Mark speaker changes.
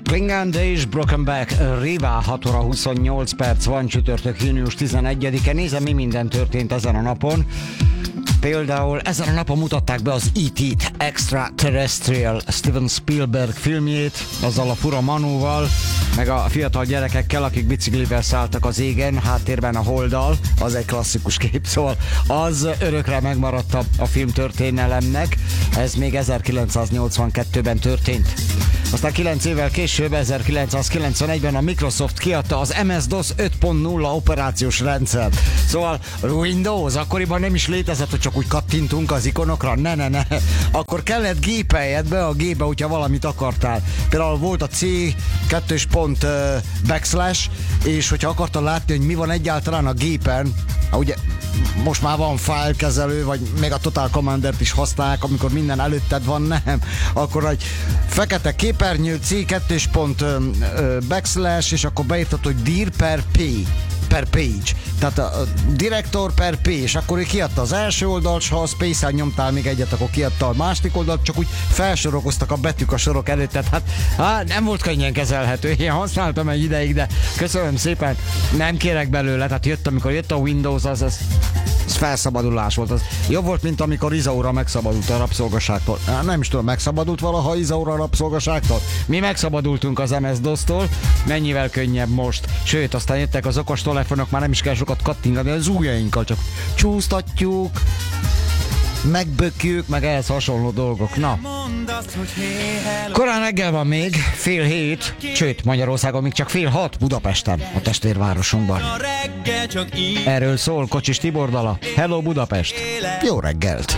Speaker 1: Klingande és Broken Back, Riva, 6 óra 28 perc van, csütörtök június 11-e. Nézem, mi minden történt ezen a napon. Például ezen a napon mutatták be az E.T. Extraterrestrial, Steven Spielberg filmjét, azzal a fura Manóval, meg a fiatal gyerekekkel, akik biciklivel szálltak az égen, háttérben a holddal, az egy klasszikus kép, szóval az örökre megmaradt a film történelemnek, ez még 1982-ben történt. Aztán 9 évvel később, 1991-ben a Microsoft kiadta az MS-DOS 5.0 operációs rendszer. Szóval Windows akkoriban nem is létezett, hogy csak úgy kattintunk az ikonokra, ne. Akkor kellett gépeljed be a gépbe, hogyha valamit akartál. Például volt a C, 2 pont backslash, és hogyha akartad látni, hogy mi van egyáltalán a gépen, ugye most már van fájlkezelő, vagy még a Total Commandert is használják, amikor minden előtted van, nem. Akkor egy fekete képernyő, C2 pont backslash, és akkor beírtad, hogy dir per page. Tehát a director per page, és akkor ő kiadta az első oldalt, s ha a space-en nyomtál még egyet, akkor kiadta a másik oldalt, csak úgy felsorokoztak a betűk a sorok előtt, tehát hát nem volt könnyen kezelhető. Én használtam egy ideig, de köszönöm szépen, nem kérek belőle, tehát amikor jött a Windows, az felszabadulás volt. Az jobb volt, mint amikor Izaura megszabadult a rabszolgaságtól. Nem is tudom, megszabadult valaha Izaura a rabszolgaságtól? Mi megszabadultunk az MS-DOS-tól, mennyivel könnyebb most. Sőt, aztán jöttek az okos telefonok, már nem is kell sokat kattingani, az ujjainkkal csak csúsztatjuk, megbökjük, meg ehhez hasonló dolgok. Na, korán reggel van még, 6:30, sőt, Magyarországon még csak 5:30 Budapesten, a testvérvárosunkban. Erről szól Kocsis Tibor dala. Hello Budapest! Jó reggelt!